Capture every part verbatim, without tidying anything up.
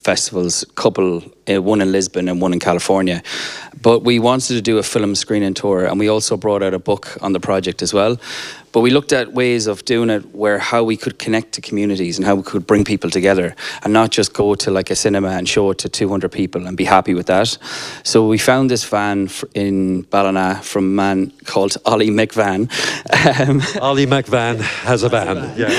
festivals, couple, uh, one in Lisbon and one in California. But we wanted to do a film screening tour, and we also brought out a book on the project as well. But we looked at ways of doing it where how we could connect to communities and how we could bring people together and not just go to like a cinema and show it to two hundred people and be happy with that. So we found this van in Ballina from a man called Ollie McVan. Um, Ollie McVan has a van.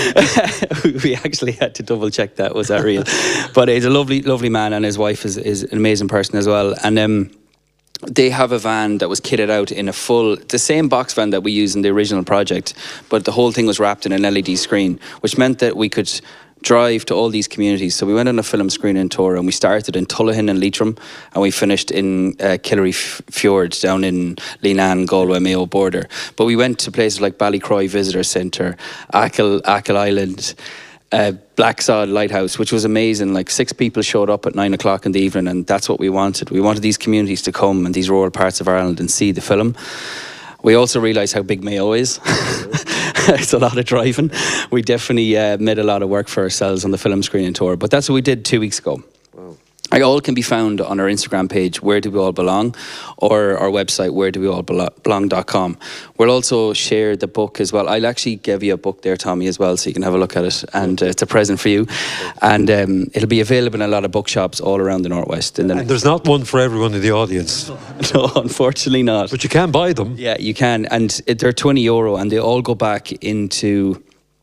Yeah. We actually had to double check that, was that real? But he's a lovely, lovely man, and his wife is, is an amazing person as well. And um, they have a van that was kitted out in a full, the same box van that we used in the original project, but the whole thing was wrapped in an L E D screen, which meant that we could drive to all these communities. So we went on a film screening tour, and we started in Tullahin and Leitrim, and we finished in uh, Killary Fjord down in Leenane, Galway, Mayo border. But we went to places like Ballycroy Visitor Centre, Achill, Achill Island, Uh, Blacksod Lighthouse, which was amazing. Like six people showed up at nine o'clock in the evening, and that's what we wanted. We wanted these communities to come and these rural parts of Ireland and see the film. We also realised how big Mayo is. It's a lot of driving. We definitely uh, made a lot of work for ourselves on the film screening tour, but that's what we did two weeks ago. Wow. It all can be found on our Instagram page, Where Do We All Belong, or our website, where do we all belong dot com. We'll also share the book as well. I'll actually give you a book there, Tommy, as well, so you can have a look at it. And uh, it's a present for you. And um, it'll be available in a lot of bookshops all around the Northwest. And there's not one for everyone in the audience. No, unfortunately not. But you can buy them. Yeah, you can. And it, they're twenty euro, and they all go back into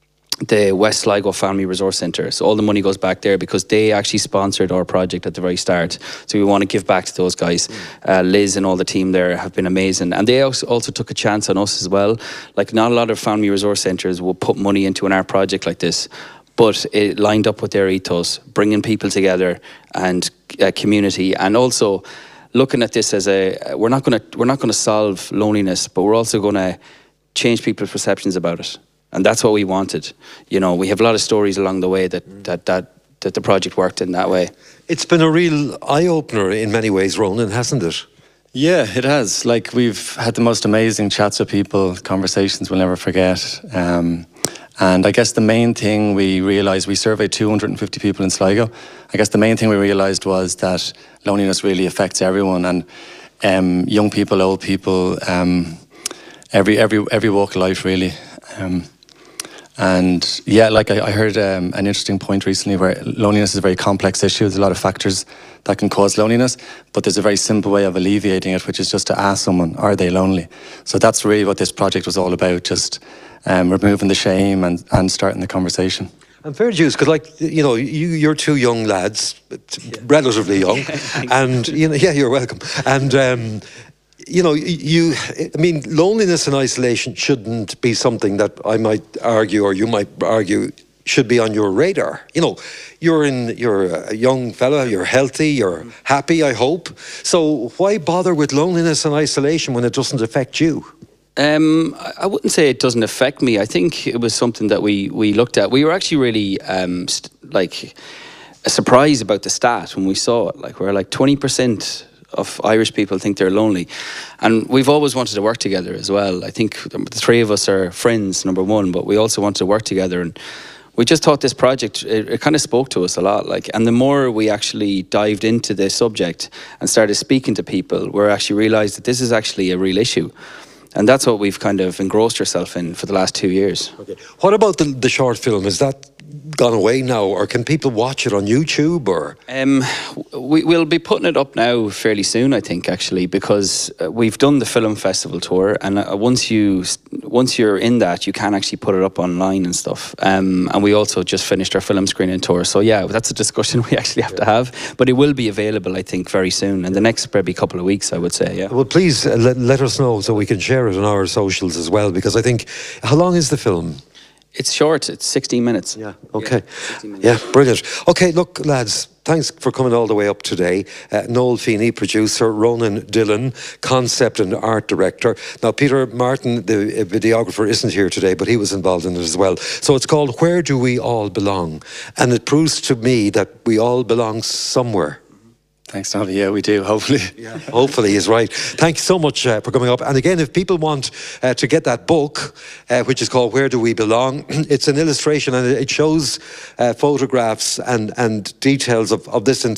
the West Sligo Family Resource Centre. So all the money goes back there because they actually sponsored our project at the very start. So we want to give back to those guys. Uh, Liz and all the team there have been amazing. And they also, also took a chance on us as well. Like, not a lot of family resource centres will put money into an art project like this, but it lined up with their ethos, bringing people together and uh, community, and also looking at this as a, we're not going to we're not going to solve loneliness, but we're also going to change people's perceptions about it. And that's what we wanted. You know, we have a lot of stories along the way that, that, that, that the project worked in that way. It's been a real eye-opener in many ways, Ronan, hasn't it? Yeah, it has. Like, we've had the most amazing chats with people, conversations we'll never forget. Um, and I guess the main thing we realised, we surveyed two hundred fifty people in Sligo. I guess the main thing we realised was that loneliness really affects everyone, and um, young people, old people, um, every, every, every walk of life, really. Um, And yeah, like I, I heard um, an interesting point recently where loneliness is a very complex issue. There's a lot of factors that can cause loneliness, but there's a very simple way of alleviating it, which is just to ask someone, are they lonely? So that's really what this project was all about, just um, removing the shame and, and starting the conversation. And fair dues, because, like, you know, you, you're two young lads, relatively young, and, you know, yeah, you're welcome. And, um, you know, you, I mean, loneliness and isolation shouldn't be something that I might argue, or you might argue, should be on your radar. You know, you're in, you're a young fella, you're healthy, you're happy, I hope. So why bother with loneliness and isolation when it doesn't affect you? Um, I wouldn't say it doesn't affect me. I think it was something that we, we looked at. We were actually really, um, like, surprised about the stat when we saw it. Like, we're like twenty percent of Irish people think they're lonely, and we've always wanted to work together as well. I think the three of us are friends, number one, but we also want to work together, and we just thought this project, it, it kind of spoke to us a lot. Like, and the more we actually dived into the subject and started speaking to people, we actually realised that this is actually a real issue. And that's what we've kind of engrossed ourselves in for the last two years. Okay. What about the, the short film? Is that gone away now, or can people watch it on YouTube? Or um, we, we'll be putting it up now fairly soon, I think, actually, because uh, we've done the film festival tour, and uh, once you once you're in that, you can actually put it up online and stuff. Um, and we also just finished our film screening tour, so yeah, that's a discussion we actually have yeah. to have. But it will be available, I think, very soon, in the next probably couple of weeks, I would say. Yeah. Well, please uh, let, let us know so we can share it on our socials as well, because I think, how long is the film? It's short. It's sixteen minutes. Yeah. Okay. Yeah. yeah brilliant. Okay. Look, lads. Thanks for coming all the way up today. Uh, Noel Feeney, producer. Ronan Dillon, concept and art director. Now, Peter Martin, the videographer, isn't here today, but he was involved in it as well. So it's called Where Do We All Belong? And it proves to me that we all belong somewhere. Thanks, Tommy. Yeah, we do, hopefully. Yeah, hopefully is right. Thank you so much uh, for coming up. And again, if people want uh, to get that book, uh, which is called Where Do We Belong? It's an illustration and it shows uh, photographs and, and details of, of this